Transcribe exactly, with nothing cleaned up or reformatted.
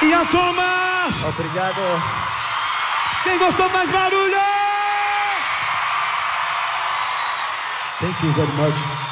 Ian Thomas! Obrigado. Quem gostou, mais barulho! Thank you very much.